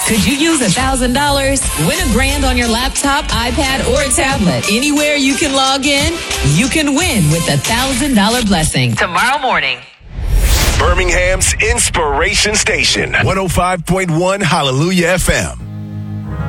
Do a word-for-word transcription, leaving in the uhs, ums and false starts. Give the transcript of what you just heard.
Could you use one thousand dollars? Win a grand on your laptop, iPad, or a tablet. Anywhere you can log in, you can win with a one thousand dollars blessing. Tomorrow morning. Birmingham's Inspiration Station, one oh five point one Hallelujah F M.